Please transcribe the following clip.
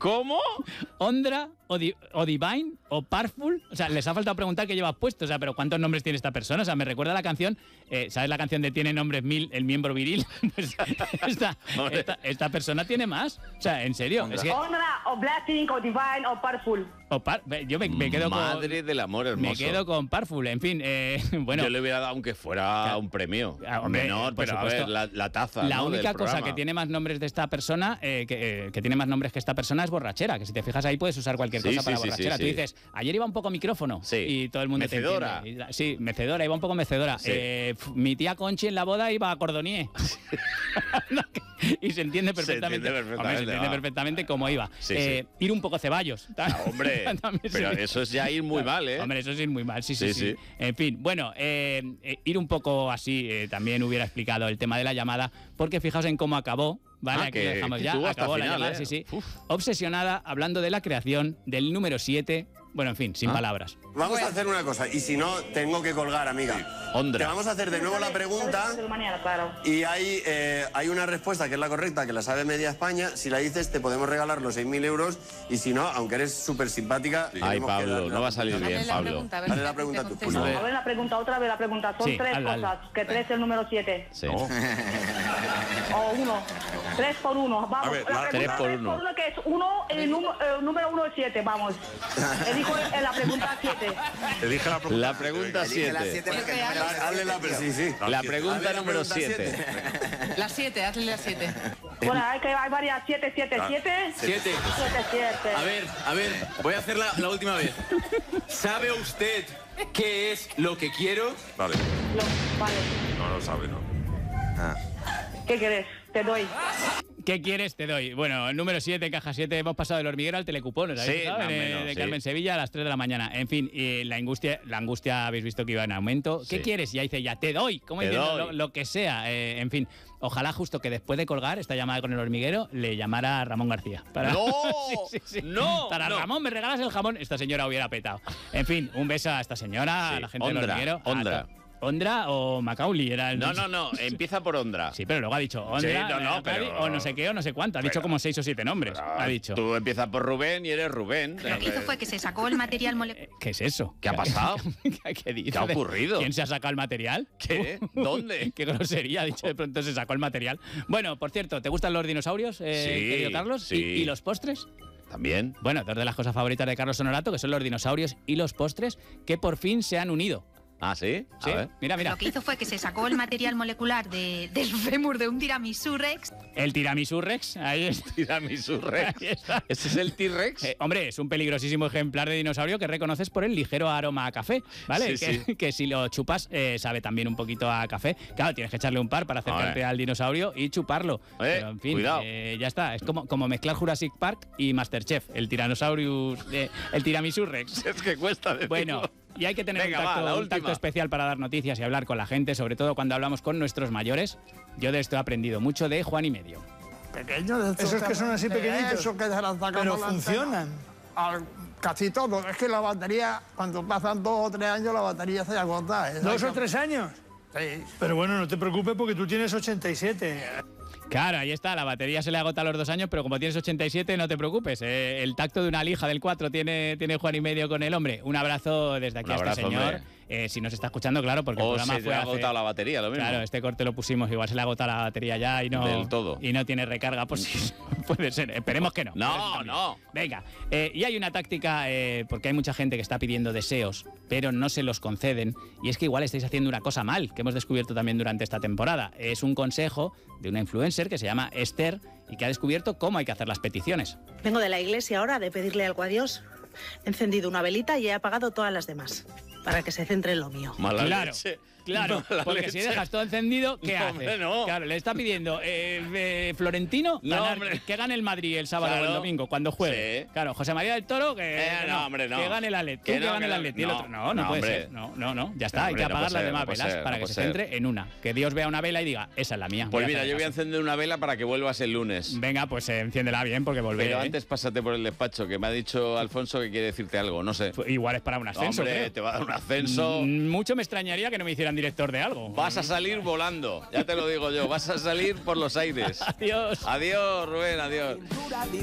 ¿Cómo? Ondra o Divine o Powerful. O sea, les ha faltado preguntar qué llevas puesto. O sea, pero ¿cuántos nombres tiene esta persona? O sea, me recuerda a la canción. ¿Sabes la canción de Tiene nombres 1000, el miembro viril? Pues esta persona tiene más. O sea, en serio. Es que, Ondra o Blackpink o Divine o Powerful. yo me quedo con... Madre del amor hermoso. Me quedo con Powerful. En fin, bueno. Yo le hubiera dado aunque fuera un premio. Hombre, menor, pero a ver, la taza. La única del cosa programa. que tiene más nombres de esta persona, que tiene más nombres que esta persona, es borrachera. Que si te fijas ahí puedes usar cualquier cosa para borrachera. Tú dices, ayer iba un poco micrófono. Y todo el mundo mecedora. te entiende. Sí, mecedora, iba un poco mecedora. Sí. Mi tía Conchi en la boda iba a cordonier. Y se entiende perfectamente. Se entiende perfectamente cómo iba. Ir un poco Ceballos. Hombre, pero eso es ya ir muy mal, ¿eh? Hombre, eso es ir muy mal, sí. En fin, bueno, ir un poco así también hubiera explicado el tema de la llamada, porque fijaos en cómo acabó. Vale, aquí lo dejamos ya. Acabó la llamada, sí. Obsesionada, hablando de la creación del número 7. Bueno, en fin, sin palabras. Vamos a hacer una cosa, y si no, tengo que colgar, amiga. Ondra. Te vamos a hacer de nuevo la pregunta, y hay una respuesta que es la correcta, que la sabe media España. Si la dices, te podemos regalar los 6.000 euros, y si no, aunque eres súper simpática... Ay, Pablo, no va a salir bien, Pablo. Dale la pregunta tú. A ver la pregunta, otra vez la pregunta. Son tres cosas, que 3 es el número 7. Sí. O 1. 3 por 1. Vamos, ver, la pregunta 3 por 1. 3 por 1, que es el número 1 es 7, vamos. Elijo la pregunta 7. Elige la pregunta. La pregunta 7. Hazle la pregunta, sí. La pregunta número 7. La 7, hazle la 7. Bueno, hay varias 7. 7. A ver, voy a hacer la última vez. ¿Sabe usted qué es lo que quiero? Vale. Vale. No lo sabe, ¿no? ¿Qué quieres? Te doy. ¿Qué quieres? Te doy. Bueno, el número 7, caja 7, hemos pasado del hormiguero al telecupón, ¿sabes? Sí, más o menos, de Carmen Sevilla a las 3 de la mañana. En fin, y la angustia habéis visto que iba en aumento. ¿Qué quieres? Ya dice, ya te doy. ¿Cómo diciendo lo que sea? En fin, ojalá justo que después de colgar esta llamada con el hormiguero le llamara a Ramón García. ¡No! Sí. ¡No! Para no. Ramón, ¿me regalas el jamón? Esta señora hubiera petado. En fin, un beso a esta señora, a la gente del hormiguero. ¿Ondra o Macaulay? Era el... No, empieza por Ondra. Sí, pero luego ha dicho Ondra, pero... o no sé qué o no sé cuánto. Ha dicho como 6 o 7 nombres. Ha dicho. Tú empiezas por Rubén y eres Rubén. Lo que hizo fue que se sacó el material molecular. ¿Qué es eso? ¿Qué ha pasado? ¿Qué dice? ¿Qué ha ocurrido? ¿Quién se ha sacado el material? ¿Qué? ¿Dónde? Qué grosería, ha dicho de pronto se sacó el material. Bueno, por cierto, ¿te gustan los dinosaurios, querido Carlos? Sí. ¿Y los postres? También. Bueno, dos de las cosas favoritas de Carlos Honorato, que son los dinosaurios y los postres, que por fin se han unido. ¿Ah, sí? Sí, mira. Lo que hizo fue que se sacó el material molecular del fémur de un tiramisú Rex. El tiramisú Rex, ahí está. Tiramisú Rex. Ahí está. ¿Ese es el T-Rex? Hombre, es un peligrosísimo ejemplar de dinosaurio que reconoces por el ligero aroma a café, ¿vale? Sí, que si lo chupas sabe también un poquito a café. Claro, tienes que echarle un par para acercarte al dinosaurio y chuparlo. Pero en fin, cuidado. Ya está. Es como mezclar Jurassic Park y Masterchef, el Tyrannosaurus, el tiramisú Rex. Es que cuesta decirlo. Bueno, y hay que tener un tacto especial para dar noticias y hablar con la gente, sobre todo cuando hablamos con nuestros mayores. Yo de esto he aprendido mucho de Juan y Medio. Pequeños, esos que son así pequeñitos. Eso que se las sacan. Pero funcionan. Casi todo. Es que la batería, cuando pasan 2 o 3 años, la batería se agota. ¿2 o 3 años? Sí. Pero bueno, no te preocupes porque tú tienes 87. Claro, ahí está, la batería se le agota a los 2 años, pero como tienes 87, no te preocupes. El tacto de una lija del 4 tiene Juan y Medio con el hombre. Un abrazo desde aquí a este señor. Si nos está escuchando, claro, porque el programa se le ha agotado la batería, lo mismo. Claro, este corte lo pusimos, igual se le ha agotado la batería ya y no... Del todo. Y no tiene recarga, pues sí, puede ser. Esperemos que no. No. Venga, y hay una táctica, porque hay mucha gente que está pidiendo deseos, pero no se los conceden. Y es que igual estáis haciendo una cosa mal, que hemos descubierto también durante esta temporada. Es un consejo de una influencer que se llama Esther y que ha descubierto cómo hay que hacer las peticiones. Vengo de la iglesia ahora de pedirle algo a Dios. He encendido una velita y he apagado todas las demás, para que se centre en lo mío. Claro, porque si dejas todo encendido, ¿qué haces? Hombre, no. Claro, le está pidiendo Florentino que gane el Madrid el sábado o el domingo, cuando juegue. Sí. Claro, José María del Toro, que gane el Atlet. Que gane el Atlet. No puede ser. No. Ya está, hay que apagar las demás velas para que se centre en una. Que Dios vea una vela y diga, esa es la mía. Pues mira, yo voy a encender una vela para que vuelvas el lunes. Venga, pues enciéndela bien porque volveré. Pero antes pásate por el despacho, que me ha dicho Alfonso que quiere decirte algo, no sé. Igual es para un ascenso. Hombre, te va a dar un ascenso. Mucho me extrañaría que no me hicieran director de algo. Vas a salir volando, ya te lo digo yo, vas a salir por los aires. Adiós. Adiós, Rubén, adiós.